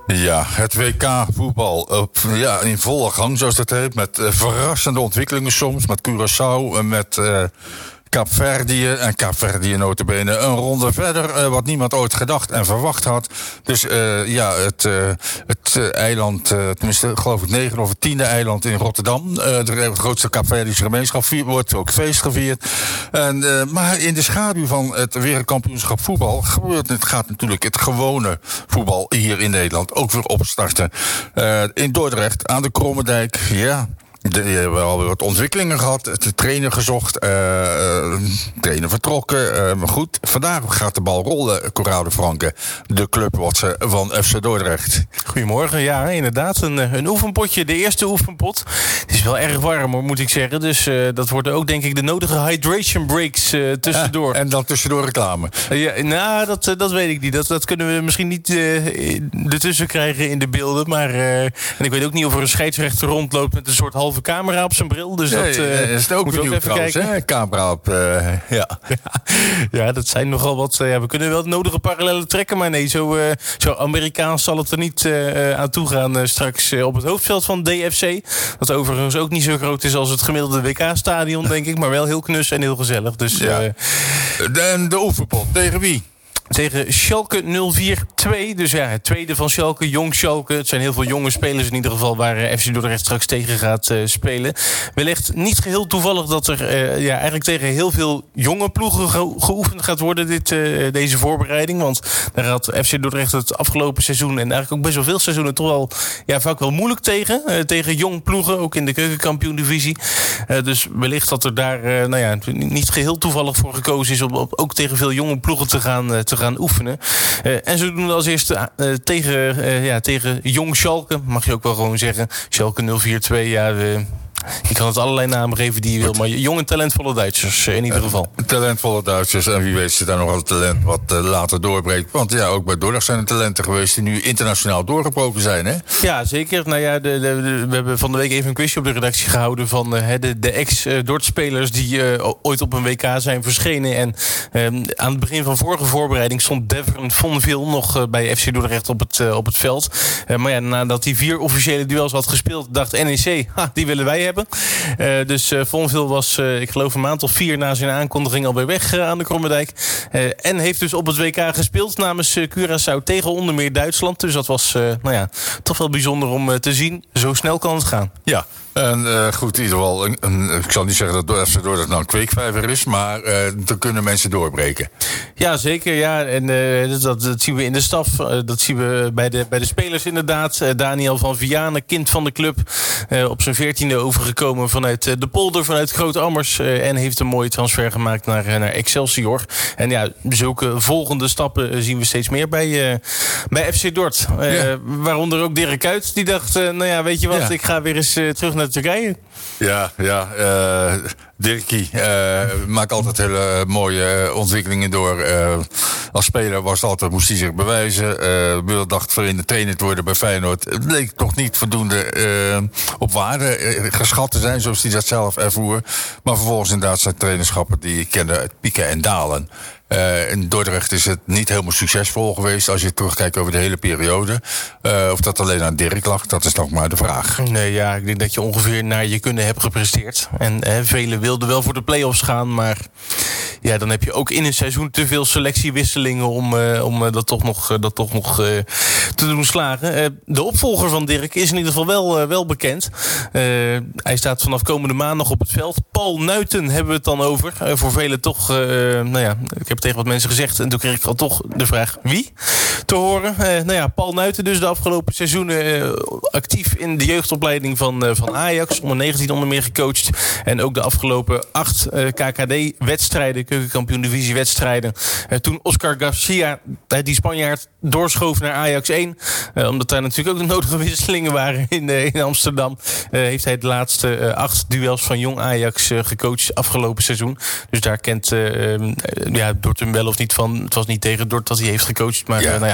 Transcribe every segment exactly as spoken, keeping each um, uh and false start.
Ja, het W K-voetbal op, ja, in volle gang, zoals dat heet. Met uh, verrassende ontwikkelingen soms. Met Curaçao en met uh, Kaapverdië. En Kaapverdië notabene een ronde verder. Uh, wat niemand ooit gedacht en verwacht had. Dus uh, ja, het, uh, het uh, eiland, uh, tenminste geloof ik negen of het tiende eiland in Rotterdam. Uh, de grootste Kaapverdische gemeenschap wordt ook feest gevierd. En, uh, maar in de schaduw van het wereldkampioenschap voetbal gebeurt het, gaat natuurlijk het gewone voetbal hier in Nederland ook weer opstarten. Uh, in Dordrecht aan de Krommendijk, ja. Die hebben alweer wat ontwikkelingen gehad. De trainer gezocht. Uh, uh, trainer vertrokken. Uh, maar goed, vandaag gaat de bal rollen. Corrado Franke, de club wat ze van F C Dordrecht. Goedemorgen, ja, inderdaad. Een, een oefenpotje, de eerste oefenpot. Het is wel erg warm, hoor, moet ik zeggen. Dus uh, dat worden ook, denk ik, de nodige hydration breaks uh, tussendoor. Uh, en dan tussendoor reclame. Uh, ja, nou, dat, uh, dat weet ik niet. Dat, dat kunnen we misschien niet uh, ertussen krijgen in de beelden. Maar uh, en ik weet ook niet of er een scheidsrechter rondloopt met een soort halve camera op zijn bril. Dus nee, dat uh, is het ook moeten we ook even trouwens, kijken. Hè? Camera op, uh, ja. ja. Ja, dat zijn nogal wat. Uh, ja, we kunnen wel het nodige parallellen trekken, maar nee, zo, uh, zo Amerikaans zal het er niet uh, aan toe gaan uh, straks uh, op het hoofdveld van D F C. Dat overigens ook niet zo groot is als het gemiddelde W K-stadion, denk ik, maar wel heel knus en heel gezellig. Dus, ja. uh, de, de oefenpot, tegen wie? Tegen Schalke nul vier twee. Dus ja, het tweede van Schalke, jong Schalke. Het zijn heel veel jonge spelers in ieder geval waar F C Dordrecht straks tegen gaat uh, spelen. Wellicht niet geheel toevallig dat er uh, ja, eigenlijk tegen heel veel jonge ploegen ge- geoefend gaat worden dit, uh, deze voorbereiding. Want daar had F C Dordrecht het afgelopen seizoen en eigenlijk ook best wel veel seizoenen toch wel ja, vaak wel moeilijk tegen. Uh, tegen jong ploegen, ook in de keukenkampioen-divisie. Uh, dus wellicht dat er daar uh, nou ja, niet geheel toevallig voor gekozen is om op, ook tegen veel jonge ploegen te gaan, uh, te gaan oefenen. Uh, en ze doen als eerste uh, tegen, uh, ja, tegen jong Schalke, mag je ook wel gewoon zeggen. Schalke nul vier twee, ja... Uh, je kan het allerlei namen geven die je wil, maar jonge talentvolle Duitsers in ieder geval. Uh, talentvolle Duitsers en wie weet zit daar nog wel talent wat uh, later doorbreekt. Want ja, ook bij Dordrecht zijn er talenten geweest die nu internationaal doorgebroken zijn, hè? Ja, zeker. Nou ja, de, de, de, we hebben van de week even een quizje op de redactie gehouden van uh, de, de ex-Dordtspelers die uh, ooit op een W K zijn verschenen. En uh, aan het begin van vorige voorbereiding stond Deveren Vonville nog uh, bij F C Dordrecht op het, uh, op het veld. Uh, maar ja, nadat hij vier officiële duels had gespeeld, dacht N E C, ha, die willen wij hebben. Uh, dus uh, Vonville was, uh, ik geloof een maand of vier na zijn aankondiging alweer weg uh, aan de Krommendijk. Uh, en heeft dus op het W K gespeeld namens uh, Curaçao tegen onder meer Duitsland. Dus dat was uh, nou ja, toch wel bijzonder om uh, te zien. Zo snel kan het gaan. Ja. En uh, goed, in ieder geval, een, een, ik zal niet zeggen dat F C Dordrecht nou een kweekvijver is, maar uh, er kunnen mensen doorbreken. Ja, zeker. Ja. En uh, dat, dat zien we in de staf. Uh, dat zien we bij de, bij de spelers inderdaad. Uh, Daniel van Vianen, kind van de club. Uh, op zijn veertiende overgekomen vanuit uh, de polder, vanuit Groot-Ammers. Uh, en heeft een mooie transfer gemaakt naar, uh, naar Excelsior. En ja, zulke volgende stappen uh, zien we steeds meer bij, uh, bij F C Dort. Uh, ja. Waaronder ook Dirk Kuyt. Die dacht, uh, nou ja, weet je wat, ja. ik ga weer eens uh, terug naar Turkije. Ja, ja. Uh, Dirkie uh, maakt altijd hele mooie ontwikkelingen door. Uh, als speler was het altijd, moest hij zich bewijzen. Uh, Wil dacht voor in de trainer te worden bij Feyenoord. Het bleek toch niet voldoende uh, op waarde uh, geschat te zijn, zoals hij dat zelf ervoer. Maar vervolgens inderdaad zijn trainerschappen die ik kende uit pieken en dalen. Uh, in Dordrecht is het niet helemaal succesvol geweest als je terugkijkt over de hele periode. Uh, of dat alleen aan Dirk lag, dat is nog maar de vraag. Nee, ja, ik denk dat je ongeveer naar je kunnen hebt gepresteerd. En eh, velen wilden wel voor de play-offs gaan, maar ja, dan heb je ook in een seizoen te veel selectiewisselingen om, uh, om uh, dat toch nog, uh, dat toch nog uh, te doen slagen. Uh, de opvolger van Dirk is in ieder geval wel, uh, wel bekend. Uh, hij staat vanaf komende maandag op het veld. Paul Nuiten hebben we het dan over. Uh, voor velen toch, uh, nou ja, ik heb tegen wat mensen gezegd en toen kreeg ik al toch de vraag wie te horen. Uh, nou ja, Paul Nuiten dus de afgelopen seizoenen uh, actief in de jeugdopleiding van, uh, van Ajax. onder negentien onder meer gecoacht. En ook de afgelopen acht uh, K K D-wedstrijden, keukenkampioen-divisie-wedstrijden. Uh, toen Oscar Garcia, uh, die Spanjaard, doorschoof naar Ajax één. Uh, omdat daar natuurlijk ook de nodige wisselingen waren in, uh, in Amsterdam. Uh, heeft hij de laatste uh, acht duels van jong Ajax uh, gecoacht afgelopen seizoen. Dus daar kent uh, uh, ja, Dort hem wel of niet van. Het was niet tegen Dort dat hij heeft gecoacht. Maar ja, uh, nou ja,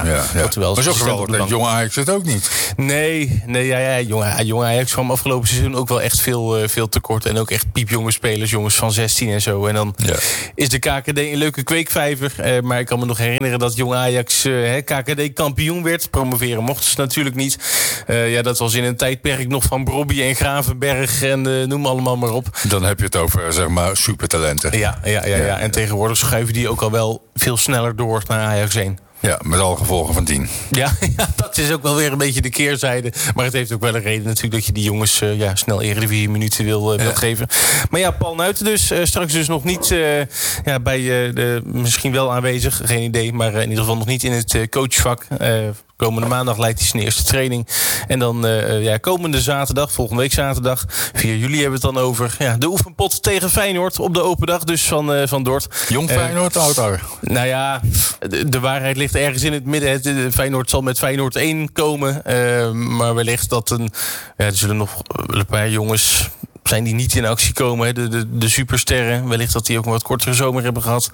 ja, ja. Dat wel. Maar zo geweldig dat jonge Ajax het ook niet. Nee, nee ja, ja, jonge, jonge Ajax kwam afgelopen seizoen ook wel echt veel, uh, veel tekort. En ook echt piepjonge spelers, jongens van zestien en zo. En dan ja. is de K K D een leuke kweekvijver. Uh, maar ik kan me nog herinneren dat jonge Ajax uh, K K D kampioen werd. Promoveren mochten ze natuurlijk niet. Uh, ja, dat was in een tijdperk nog van Brobby en Gravenberg en uh, noem allemaal maar op. Dan heb je het over, zeg maar, supertalenten. Ja, ja, ja, ja. ja. En tegenwoordig schuiven die ook al wel veel sneller door naar Ajax heen. Ja, met alle gevolgen van tien. Ja, ja, dat is ook wel weer een beetje de keerzijde. Maar het heeft ook wel een reden natuurlijk dat je die jongens uh, ja, snel Eredivisie minuten wil, uh, wil ja. geven. Maar ja, Paul Nuiten dus. Uh, straks dus nog niet uh, ja, bij uh, de, misschien wel aanwezig, geen idee. Maar uh, in ieder geval nog niet in het uh, coachvak. Uh, Komende maandag leidt hij zijn eerste training. En dan uh, ja, komende zaterdag, volgende week zaterdag, vier juli hebben we het dan over. Ja, de oefenpot tegen Feyenoord op de open dag dus van, uh, van Dort. Jong Feyenoord, uh, oud ouder. Nou ja, de, de waarheid ligt ergens in het midden. Het, Feyenoord zal met Feyenoord één komen. Uh, maar wellicht dat een, ja, er zullen nog een paar jongens zijn die niet in actie komen. Hè? De, de, de supersterren. Wellicht dat die ook een wat kortere zomer hebben gehad.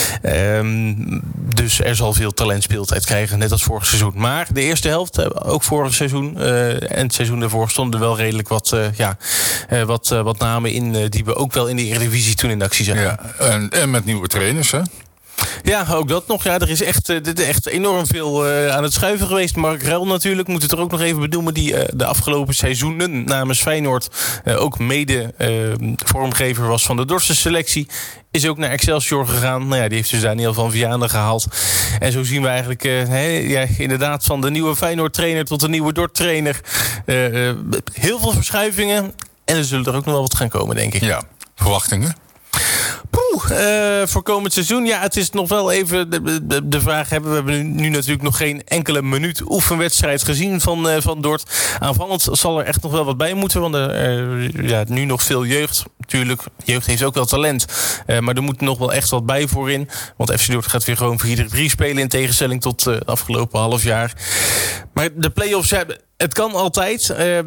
Um, dus er zal veel talentspeeltijd krijgen. Net als vorig seizoen. Maar de eerste helft, ook vorig seizoen uh, en het seizoen daarvoor stonden er wel redelijk wat, uh, ja, uh, wat, uh, wat namen in uh, die we ook wel in de Eredivisie toen in actie zagen. Ja, en, en met nieuwe trainers, hè? Ja, ook dat nog. Ja, er is echt, uh, echt enorm veel uh, aan het schuiven geweest. Mark Ruil natuurlijk, moet het er ook nog even benoemen. Die uh, de afgelopen seizoenen namens Feyenoord uh, ook mede uh, vormgever was van de Dordtse selectie. Is ook naar Excelsior gegaan. Nou ja, die heeft dus Daniel van Vianen gehaald. En zo zien we eigenlijk uh, he, ja, inderdaad van de nieuwe Feyenoord-trainer tot de nieuwe Dort-trainer. Uh, uh, heel veel verschuivingen. En er zullen er ook nog wel wat gaan komen, denk ik. Ja, verwachtingen? Poeh, uh, voor komend seizoen. Ja, het is nog wel even de, de, de vraag. Hebben we hebben nu natuurlijk nog geen enkele minuut oefenwedstrijd gezien van, uh, van Dort. Aanvallend zal er echt nog wel wat bij moeten. Want er uh, ja, nu nog veel jeugd. Tuurlijk, jeugd heeft ook wel talent. Uh, maar er moet nog wel echt wat bij voorin. Want F C Dort gaat weer gewoon vier drie drie spelen. In tegenstelling tot uh, het afgelopen half jaar. Maar de play-offs hebben... Het kan altijd. Uh,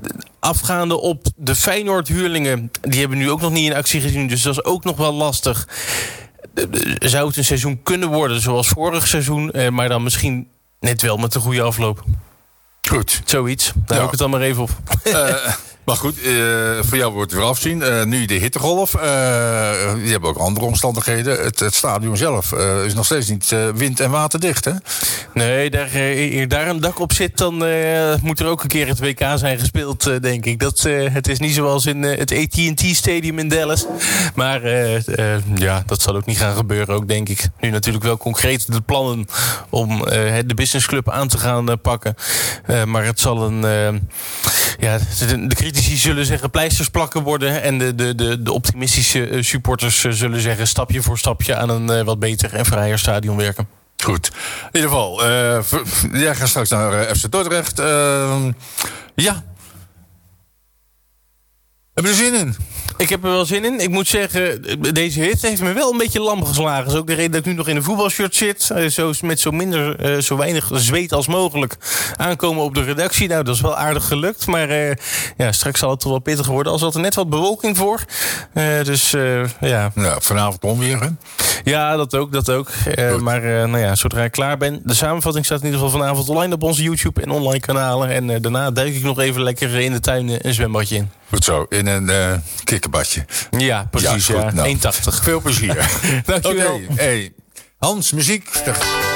afgaande op de Feyenoord-huurlingen. Die hebben we nu ook nog niet in actie gezien. Dus dat is ook nog wel lastig. Uh, zou het een seizoen kunnen worden zoals vorig seizoen. Uh, maar dan misschien net wel met een goede afloop. Goed. Zoiets. Daar ja. hou ik het dan maar even op. Uh, maar goed, uh, voor jou wordt het weer afzien. Uh, nu de hittegolf. Uh, die hebben ook andere omstandigheden. Het, het stadion zelf uh, is nog steeds niet uh, wind- en waterdicht, hè? Nee, daar, eer daar een dak op zit, dan uh, moet er ook een keer het W K zijn gespeeld, uh, denk ik. Dat, uh, het is niet zoals in uh, het A T and T Stadium in Dallas. Maar uh, uh, ja, dat zal ook niet gaan gebeuren, ook denk ik. Nu natuurlijk wel concreet de plannen om uh, de businessclub aan te gaan uh, pakken. Uh, maar het zal een... Uh, ja, de, de critici zullen zeggen pleisters plakken worden. En de, de, de, de optimistische uh, supporters uh, zullen zeggen stapje voor stapje aan een uh, wat beter en vrijer stadion werken. Goed. In ieder geval, uh, jij gaat straks naar uh, F C Dordrecht. Uh, ja. Heb je er zin in? Ik heb er wel zin in. Ik moet zeggen, deze hit heeft me wel een beetje lam geslagen. Dat is ook de reden dat ik nu nog in een voetbalshirt zit. Zo, met zo, minder, uh, zo weinig zweet als mogelijk aankomen op de redactie. Nou, dat is wel aardig gelukt. Maar uh, ja, straks zal het toch wel pittiger worden. Al zat er net wat bewolking voor. Uh, dus uh, ja. ja. Vanavond onweer, hè? Ja, dat ook, dat ook. Uh, maar uh, nou ja, zodra ik klaar ben. De samenvatting staat in ieder geval vanavond online op onze YouTube en online kanalen. En uh, daarna duik ik nog even lekker in de tuin een zwembadje in. Goed zo, in een uh, kikkerbadje. Ja, precies. Ja, ja. Nou, één tachtig. Veel plezier. Dankjewel. Okay. Hey, Hans, muziek.